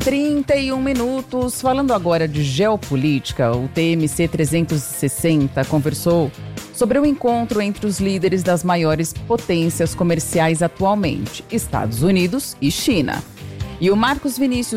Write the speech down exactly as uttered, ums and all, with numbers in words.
trinta e um minutos. Falando agora de geopolítica, o T M C trezentos e sessenta conversou sobre o encontro entre os líderes das maiores potências comerciais atualmente, Estados Unidos e China. E o Marcos Vinícius